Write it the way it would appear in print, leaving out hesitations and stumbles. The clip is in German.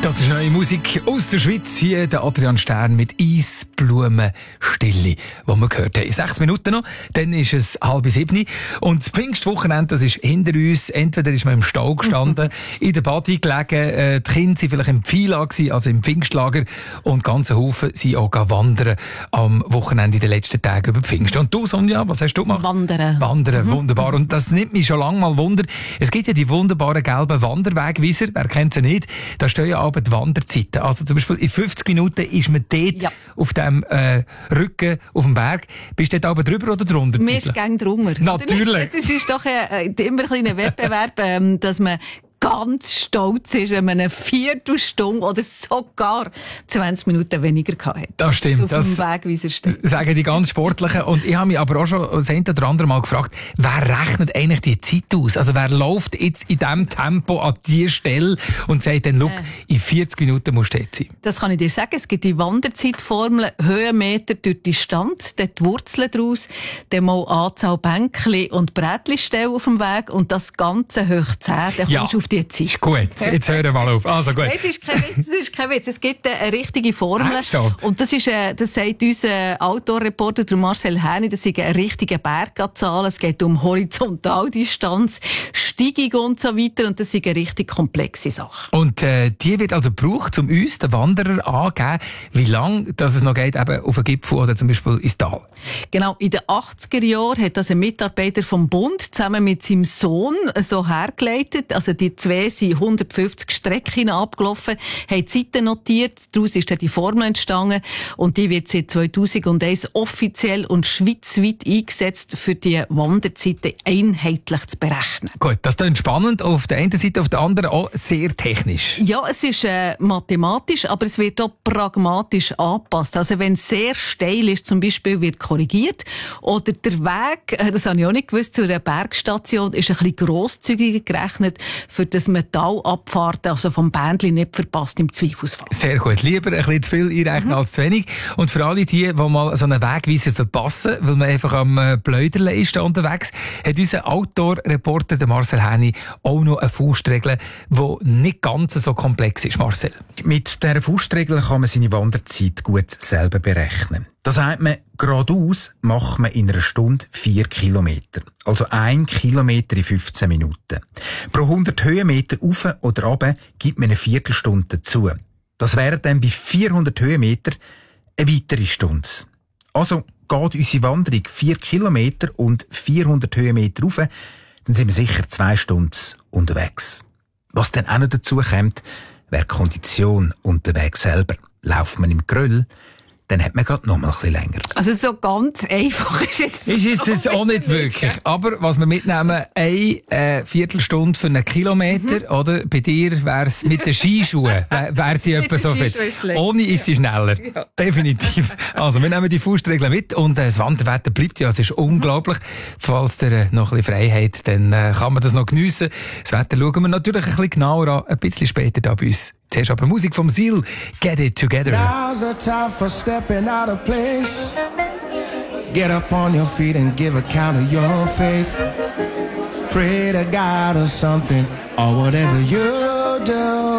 Das ist neue Musik aus der Schweiz. Hier der Adrian Stern mit Eisblumenstille, wo wir gehört haben. 6 Minuten noch, dann ist es 6:30. Und das Pfingstwochenende, das ist hinter uns. Entweder ist man im Stau gestanden, in der Body gelegen, die Kinder waren vielleicht im Pfila, also im Pfingstlager. Und ganze Haufen sind auch wandern am Wochenende in den letzten Tagen über Pfingst. Und du, Sonja, was hast du gemacht? Wandern, wunderbar. Und das nimmt mich schon lange mal Wunder. Es gibt ja die wunderbaren gelben Wanderwegweiser. Wer kennt sie nicht? Da stehen ja aber die Wanderzeiten. Also zum Beispiel in 50 Minuten ist man dort auf dem Rücken auf dem Berg. Bist du dort aber drüber oder drunter? Mir ist gäng drunter. Natürlich. Es ist doch immer ein kleiner Wettbewerb, dass man ganz stolz ist, wenn man eine Viertelstunde oder sogar 20 Minuten weniger hatte. Das stimmt. Auf dem Wegweiser steht. Sagen die ganz Sportlichen. Und ich habe mich aber auch schon das eine oder andere Mal gefragt, wer rechnet eigentlich die Zeit aus? Also wer läuft jetzt in diesem Tempo an diese Stelle und sagt dann, schau, in 40 Minuten musst du dort sein? Das kann ich dir sagen. Es gibt die Wanderzeitformel, Höhenmeter durch Distanz, dort die Wurzeln daraus, dann mal Anzahl Bänkchen und Brätchenstellen auf dem Weg und das Ganze hoch 10. Dann kommst du auf die Zeit. Gut, jetzt hören wir mal auf. Also gut. Es ist kein Witz. Es gibt eine richtige Formel. Und das sagt unser Outdoor-Reporter, der Marcel Häni, das sind eine richtige Berganzahl. Es geht um Horizontaldistanz, Steigung und so weiter. Und das ist eine richtig komplexe Sache. Und die wird also gebraucht, um uns, den Wanderer, angeben, wie lange es noch geht, eben auf den Gipfel oder zum Beispiel ins Tal. Genau. In den 80er Jahren hat das ein Mitarbeiter vom Bund zusammen mit seinem Sohn so hergeleitet. Also die zwei sind 150 Strecken abgelaufen, haben Zeiten notiert, daraus ist dann die Formel entstanden und die wird seit 2001 offiziell und schweizweit eingesetzt, für die Wanderzeiten einheitlich zu berechnen. Gut, das klingt spannend, auf der einen Seite, auf der anderen auch sehr technisch. Ja, es ist mathematisch, aber es wird auch pragmatisch angepasst. Also wenn es sehr steil ist, zum Beispiel, wird korrigiert, oder der Weg, das habe ich auch nicht gewusst, zu einer Bergstation ist ein bisschen grosszügiger gerechnet, für das Metallabfahrten, also vom Bändchen nicht verpasst im Zweifelsfall. Sehr gut. Lieber ein bisschen zu viel einrechnen als zu wenig. Und für alle die mal so einen Wegweiser verpassen, weil man einfach am Pläuderle ist da unterwegs, hat unser Outdoor-Reporter, der Marcel Häni, auch noch eine Faustregel, die nicht ganz so komplex ist. Marcel. Mit dieser Faustregel kann man seine Wanderzeit gut selber berechnen. Da sagt man, geradeaus macht man in einer Stunde 4 Kilometer. Also 1 Kilometer in 15 Minuten. Pro 100 Höhenmeter auf oder runter gibt man eine Viertelstunde dazu. Das wären dann bei 400 Höhenmeter eine weitere Stunde. Also geht unsere Wanderung 4 Kilometer und 400 Höhenmeter rauf, dann sind wir sicher 2 Stunden unterwegs. Was dann auch noch dazu kommt, wäre die Kondition und der Weg selber. Lauft man im Geröll, dann hat man gerade noch mal ein bisschen länger. Also so ganz einfach ist jetzt es auch nicht wirklich. Aber was wir mitnehmen, eine Viertelstunde für einen Kilometer, oder? Bei dir wäre es mit den Skischuhen, wäre sie etwa so viel. Ohne ist sie schneller. Ja. Definitiv. Also wir nehmen die Faustregeln mit und das Wanderwetter bleibt ja, es ist unglaublich. Falls ihr noch ein bisschen Freiheit, dann kann man das noch geniessen. Das Wetter schauen wir natürlich ein bisschen genauer an, ein bisschen später da bei uns. Zuerst aber Musik vom Seal, Get It Together. Now's the time for stepping out of place. Get up on your feet and give account of your faith. Pray to God or something, or whatever you do.